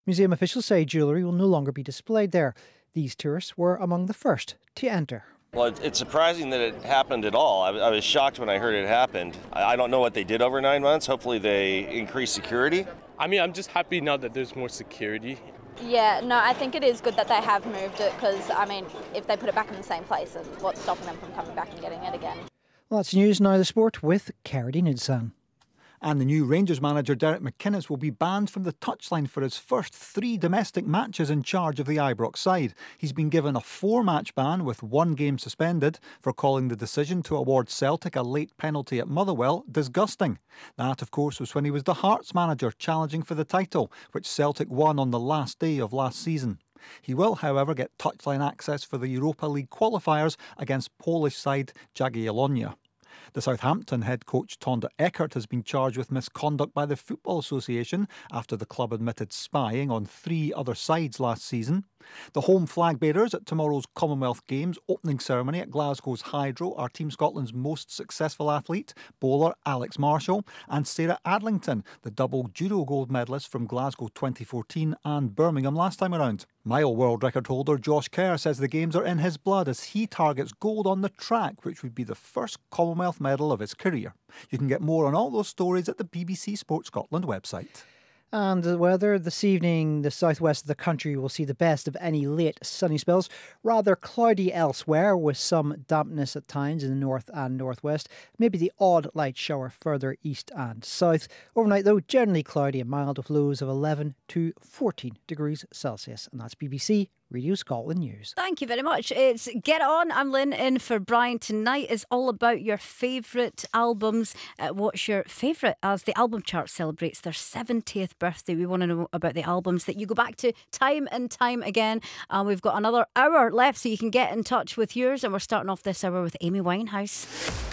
Museum officials say jewellery will no longer be displayed there. These tourists were among the first to enter. Well, it's surprising that it happened at all. I was shocked when I heard it happened. I don't know what they did over 9 months. Hopefully they increased security. I'm just happy now that there's more security. Yeah, no, I think it is good that they have moved it because, if they put it back in the same place, then what's stopping them from coming back and getting it again? Well, that's news. Now the sport with Carradine Idsan. And the new Rangers manager Derek McInnes will be banned from the touchline for his first 3 domestic matches in charge of the Ibrox side. He's been given a 4-match ban with 1 game suspended for calling the decision to award Celtic a late penalty at Motherwell disgusting. That, of course, was when he was the Hearts manager challenging for the title, which Celtic won on the last day of last season. He will, however, get touchline access for the Europa League qualifiers against Polish side Jagiellonia. The Southampton head coach Tonda Eckert has been charged with misconduct by the Football Association after the club admitted spying on 3 other sides last season. The home flag bearers at tomorrow's Commonwealth Games opening ceremony at Glasgow's Hydro are Team Scotland's most successful athlete, bowler Alex Marshall, and Sarah Adlington, the double judo gold medalist from Glasgow 2014 and Birmingham last time around. Mile world record holder Josh Kerr says the Games are in his blood as he targets gold on the track, which would be the first Commonwealth medal of his career. You can get more on all those stories at the BBC Sport Scotland website. And the weather this evening, the southwest of the country will see the best of any late sunny spells. Rather cloudy elsewhere with some dampness at times in the north and northwest. Maybe the odd light shower further east and south. Overnight though, generally cloudy and mild with lows of 11 to 14 degrees Celsius. And that's BBC Radio Scotland News. Thank you very much. It's Get On. I'm Lynn in for Brian. Tonight is all about your favourite albums. What's your favourite as the album chart celebrates their 70th birthday? We want to know about the albums that you go back to time and time again. We've got another hour left so you can get in touch with yours. And we're starting off this hour with Amy Winehouse.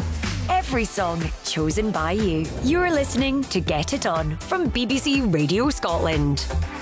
Every song chosen by you. You're listening to Get It On from BBC Radio Scotland.